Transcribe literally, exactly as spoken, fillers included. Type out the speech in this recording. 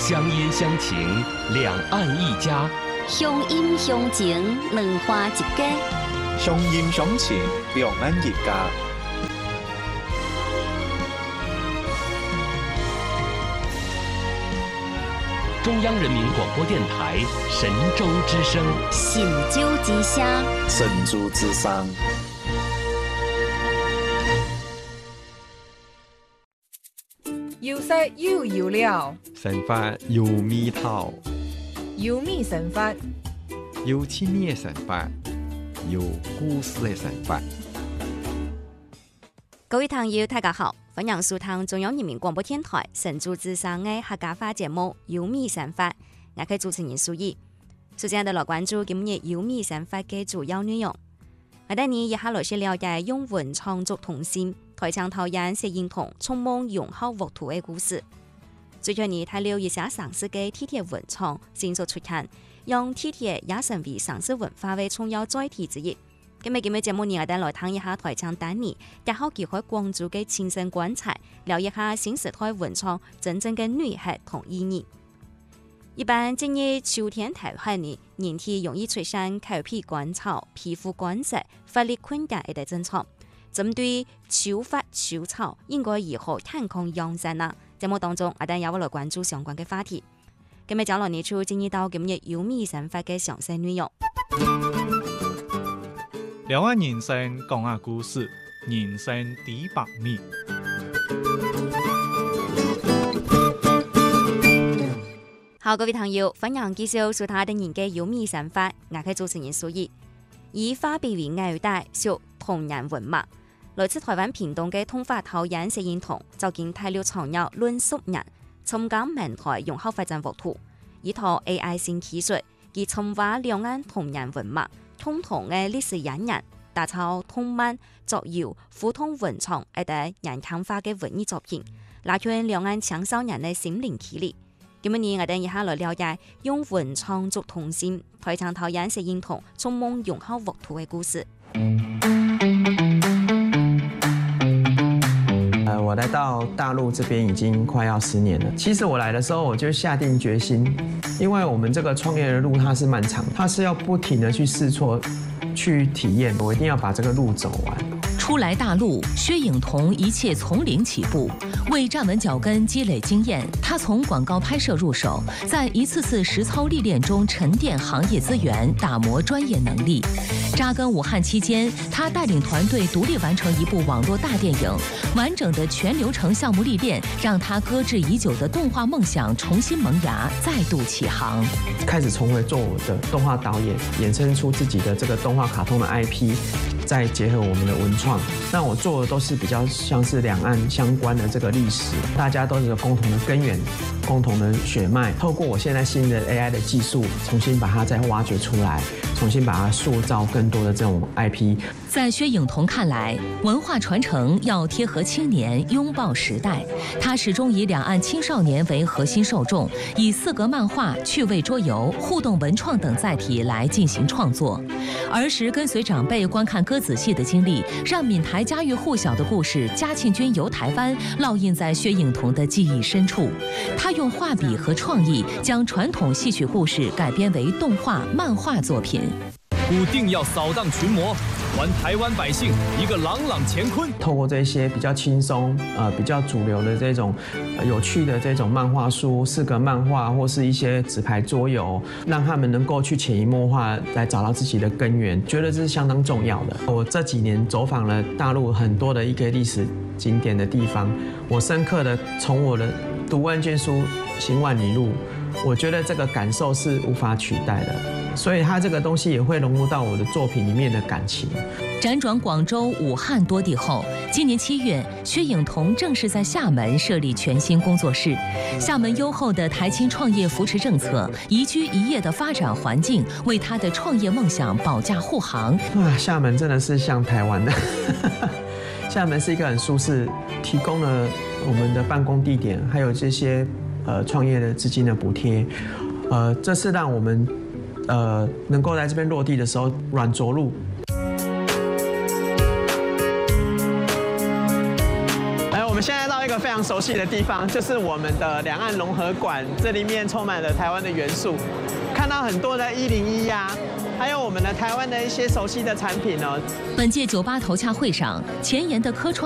乡音乡情，两岸一家。 乡音乡情，文化一家。 乡音乡情，两岸一家。 中央人民广播电台神州之声， 神州之声， 神州之声。 有色有油料， 神法有味道， 有味神法， 有趣味的神法，有故事的神法。 各位朋友，大家好，歡迎收聽中央人民廣播電台神州之聲嘅客家話節目《有味神法》，我係主持人蘇怡。首先，我哋來關注今日《有味神法》嘅主要內容。我哋呢一下來先了解用文創作同心，台腔討厭攝影筒充滿融合沃土嘅故事。最近呢，睇了一下城市嘅地鐵文創迅速出現，讓地鐵也成為城市文化嘅重要載體之一。今日今日節目呢，我哋來聽一下台腔單年，也好機會關注嘅親身觀察，聊一下新時代文創真正嘅內涵同意義。一般今日秋天睇下呢，人體容易出現頭皮乾燥、皮膚乾澀、發力困難嘅症狀。針對秋發秋燥，應該如何健康養生呢？節目當中，我哋也會來關注相關嘅話題。今日就來呢處進入到今日有味神法嘅詳細內容。 兩岸人生講下故事，人生第百米。 好，各位朋友，歡迎繼續收睇我哋嘅有味神法，我係主持人蘇怡。以花臂為紐帶，屬同人文脈。來自台灣屏東嘅通化陶冶攝影筒，就見大陸藏有論述人，參加文台融合發展沃土，依套 A I 新技術，以深化兩岸同人文脈。通同嘅歷史引人，打造通漫、作謠、互通文創一啲人強化嘅文藝作品，拉近兩岸青少年嘅心靈距離。今日我哋一下來了解用文創作同心，台腔陶冶攝影筒充滿融合沃土嘅故事。 呃，我來到大陸這邊已經快要十年了。其實我來的時候，我就下定決心，因為我們這個創業的路它是漫長，它是要不停的去試錯、去體驗，我一定要把這個路走完。 初來大陸，薛影彤一切從零起步，為站穩腳跟積累經驗。他從廣告拍攝入手，在一次次實操歷練中沉澱行業資源，打磨專業能力。扎根武漢期間，他帶領團隊獨立完成一部網絡大電影，完整的全流程項目歷練，讓他擱置已久的動畫夢想重新萌芽，再度起航。 開始重回做我的動畫導演，衍生出自己的這個動畫卡通的 I P， 再結合我們的文創。那我做的都是比較像是兩岸相關的這個歷史，大家都是有共同的根源、共同的血脈。透過我現在新的 A I 的技術，重新把它再挖掘出來，重新把它塑造更多的這種 I P。 在薛影彤看來，文化傳承要貼合青年，擁抱時代。他始終以兩岸青少年為核心受眾，以四格漫畫、趣味桌遊、互動文創等載體來進行創作。兒時跟隨長輩觀看歌仔戲的經歷，讓閩台家喻戶曉的故事《嘉慶君遊台灣》烙印在薛影彤的記憶深處。他用畫筆和創意，將傳統戲曲故事改編為動畫、漫畫作品。 固定要掃蕩群魔，還台灣百姓一個朗朗乾坤。 透過這些比較輕鬆、呃比較主流的這種、呃、有趣的這種漫畫書、四格漫畫或是一些紙牌桌遊，讓他們能夠去潛移默化來找到自己的根源，覺得這是相當重要的。我這幾年走訪了大陸很多的一個歷史景點的地方，我深刻的從我的讀萬卷書行萬里路，我覺得這個感受是無法取代的。所以它這個東西也會融入到我的作品裡面的感情。 輾轉廣州、武漢多地後，今年七月，薛影彤正式在廈門設立全新工作室。廈門優厚的台青創業扶持政策、宜居宜業的發展環境，為他的創業夢想保駕護航。 哇，廈門真的是像台灣的，廈門是一個很舒適，提供了我們的辦公地點，還有這些呃創業的資金的補貼，呃，這是讓我們。呃，能夠在這邊落地的時候軟着陸。哎，我們現在到一個个非常熟悉的地方，就是我们的两岸融合馆，这里面充满了台湾的元素，看到很多的一零一呀，还有我们的台湾的一些熟悉的产品哦。 本届酒吧头洽会上，前沿的科创